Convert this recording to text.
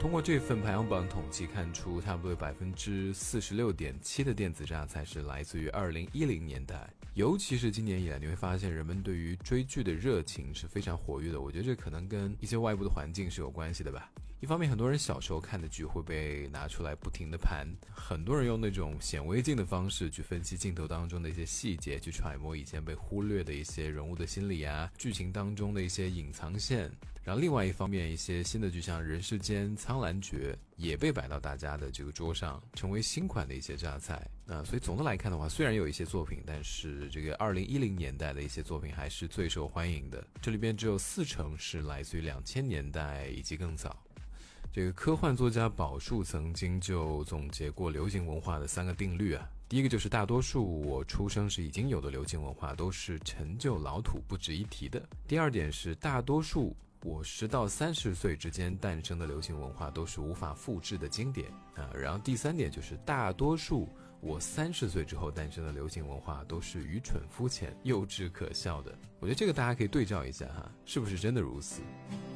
通过这份排行榜统计看出，差不多有 46.7% 的电子榨菜是来自于2010年代。尤其是今年以来，你会发现人们对于追剧的热情是非常活跃的。我觉得这可能跟一些外部的环境是有关系的吧。一方面，很多人小时候看的剧会被拿出来不停地盘，很多人用那种显微镜的方式去分析镜头当中的一些细节，去揣摩以前被忽略的一些人物的心理啊，剧情当中的一些隐藏线。然后另外一方面，一些新的剧像人世间、苍兰诀也被摆到大家的这个桌上，成为新款的一些榨菜。所以总的来看的话，虽然有一些作品，但是这个2010年代的一些作品还是最受欢迎的。这里边只有40%是来自于2000年代以及更早。这个科幻作家宝树曾经就总结过流行文化的3个定律啊。第一个就是大多数我出生时已经有的流行文化都是陈旧老土不值一提的。第二点是大多数我10到30岁之间诞生的流行文化都是无法复制的经典然后第三点就是大多数我30岁之后诞生的流行文化都是愚蠢肤浅幼稚可笑的。我觉得这个大家可以对照一下哈，是不是真的如此？